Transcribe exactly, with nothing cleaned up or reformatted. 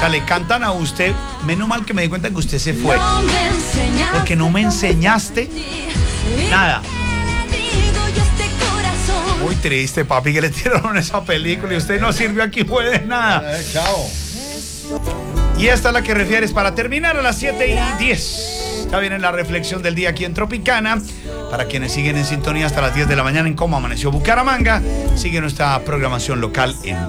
sea, le cantan a usted, menos mal que me di cuenta que usted se fue. Porque no me enseñaste nada. Muy triste, papi, que le tiraron esa película y usted no sirvió aquí, fue de nada. Eh, chao. Y esta es la que refieres para terminar a las siete y diez. Ya viene la reflexión del día aquí en Tropicana. Para quienes siguen en sintonía hasta las diez de la mañana en Cómo Amaneció Bucaramanga, sigue nuestra programación local en